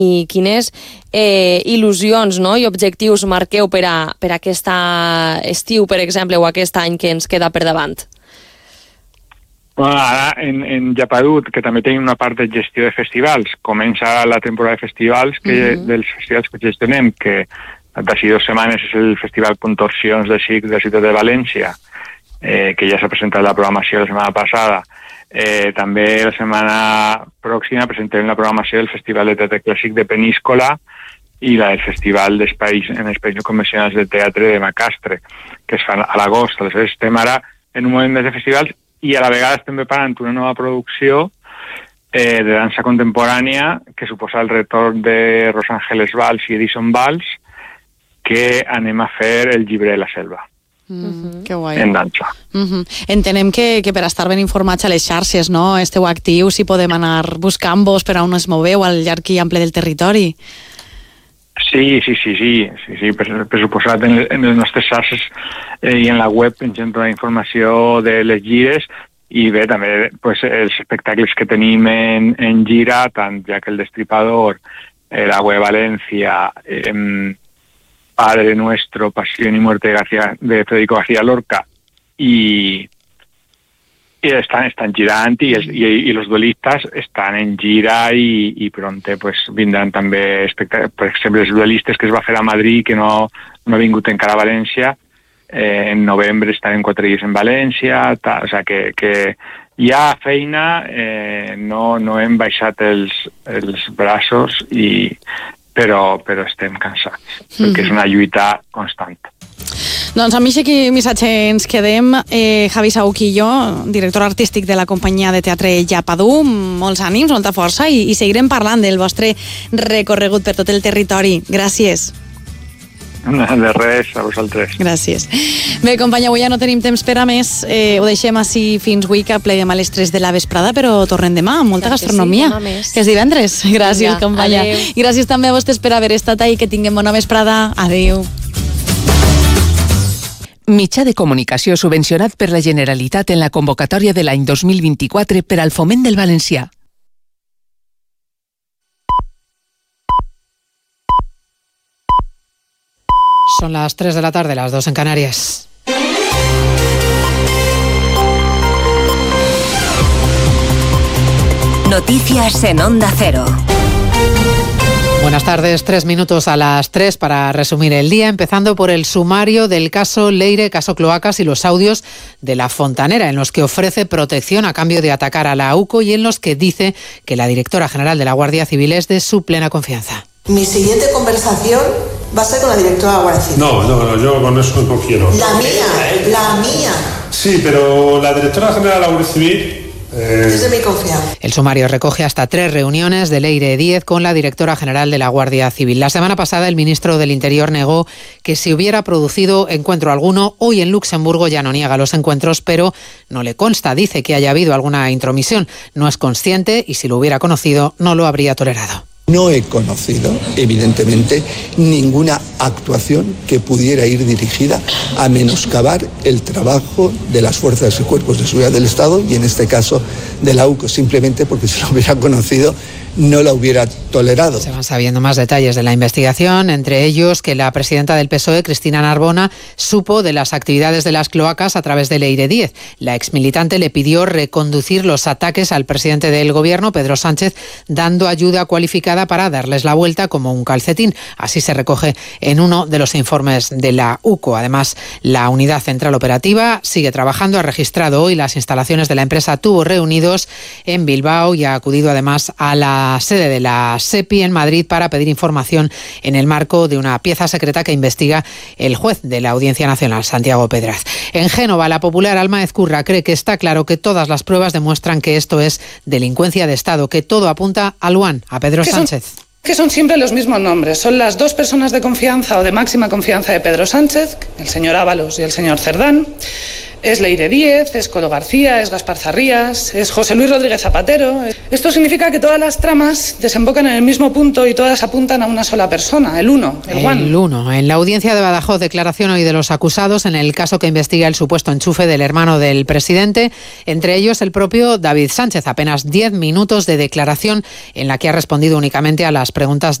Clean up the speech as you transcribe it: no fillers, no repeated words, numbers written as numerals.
I quines il·lusions, no? I objectius marqueu per a aquest estiu, per exemple, o aquest any que ens queda per davant? Bueno, ara en Japadut, que també tenim una part de gestió de festivals, comença la temporada de festivals, dels festivals que gestionem, que d'ací 2 setmanes és el Festival Contorsions de Circ de la ciutat de València, que ja s'ha presentat la programació la setmana passada. També la setmana pròxima presentem la programació del Festival de Teatre Clàssic de Peníscola i la del Festival d'Espais no convencionals de Teatre de Macastre, que es fan a l'agost. Aleshores estem ara en un moment més de festivals i a la vegada estem preparant una nova producció de dansa contemporània que suposa el retorn de Rosángeles Valls i Edison Valls, que anem a fer el Llibre de la Selva. Que guai. En dansa. Entenem que per estar ben informats a les xarxes, no? Esteu actius i podem anar buscant-vos per on es moveu al llarg i ample del territori. Sí, per suposat, en les nostres xarxes i en la web pengem tota la informació de les gires i bé, també pues, els espectacles que tenim en gira, tant Jack el Destripador, la web València, Padre Nuestro, Pasión y Muerte de Federico García Lorca i estan girant i los duelistas estan en gira i pronte pues, vindran també espectacles, per exemple, els duelistes que es va fer a Madrid que no ha vingut encara a València, en novembre estarem 4 dies en València, o sigui que hi ha feina, no hem baixat els braços però estem cansats, perquè és una lluita constant. Doncs amb aquest missatge ens quedem. Javi Saüc i jo, director artístic de la companyia de teatre Japadú, molts ànims, molta força i seguirem parlant del vostre recorregut per tot el territori. Gràcies. De res, a vosaltres. Gràcies. Bé, companya, avui ja no tenim temps per a més. Ho deixem així fins avui, que pleguem a les 3 de la vesprada, però tornem demà amb molta gastronomia. Que és divendres. Gràcies, companya. I gràcies també a vostès per haver estat ahí. Que tinguem bona vesprada. Adéu. Mitjà de comunicació subvencionat per la Generalitat en la convocatòria de l'any 2024 per al foment del valencià. Son las 3 de la tarde, las 2 en Canarias. Noticias en Onda Cero. Buenas tardes, 3 minutos a las 3 para resumir el día, empezando por el sumario del caso Leire, caso Cloacas y los audios de La Fontanera, en los que ofrece protección a cambio de atacar a la UCO y en los que dice que la directora general de la Guardia Civil es de su plena confianza. Mi siguiente conversación va a ser con la directora de la Guardia Civil. No, yo con eso no quiero. La mía. Sí, pero la directora general de la Guardia Civil... Es de mi confianza. El sumario recoge hasta 3 reuniones de Leire Díez con la directora general de la Guardia Civil. La semana pasada el ministro del Interior negó que se hubiera producido encuentro alguno. Hoy en Luxemburgo ya no niega los encuentros, pero no le consta. Dice que haya habido alguna intromisión. No es consciente y si lo hubiera conocido no lo habría tolerado. No he conocido, evidentemente, ninguna actuación que pudiera ir dirigida a menoscabar el trabajo de las fuerzas y cuerpos de seguridad del Estado y, en este caso, de la UCO, simplemente porque si lo hubiera conocido no la hubiera tolerado. Se van sabiendo más detalles de la investigación, entre ellos que la presidenta del PSOE, Cristina Narbona, supo de las actividades de las cloacas a través de Leire Díez. La exmilitante le pidió reconducir los ataques al presidente del gobierno, Pedro Sánchez, dando ayuda cualificada para darles la vuelta como un calcetín. Así se recoge en uno de los informes de la UCO. Además, la Unidad Central Operativa sigue trabajando, ha registrado hoy las instalaciones de la empresa Tubos Reunidos en Bilbao y ha acudido además a la sede de la SEPI en Madrid para pedir información en el marco de una pieza secreta que investiga el juez de la Audiencia Nacional, Santiago Pedraz. En Génova, la popular Alma Ezcurra cree que está claro que todas las pruebas demuestran que esto es delincuencia de Estado, que todo apunta a Luan, a Pedro Sánchez. Que son siempre los mismos nombres. Son las 2 personas de confianza o de máxima confianza de Pedro Sánchez, el señor Ábalos y el señor Cerdán. Es Leire Díez, es Colo García, es Gaspar Zarrías, es José Luis Rodríguez Zapatero. Esto significa que todas las tramas desembocan en el mismo punto y todas apuntan a una sola persona, el uno, el Juan. El uno. En la audiencia de Badajoz, declaración hoy de los acusados en el caso que investiga el supuesto enchufe del hermano del presidente, entre ellos el propio David Sánchez. Apenas 10 minutos de declaración en la que ha respondido únicamente a las preguntas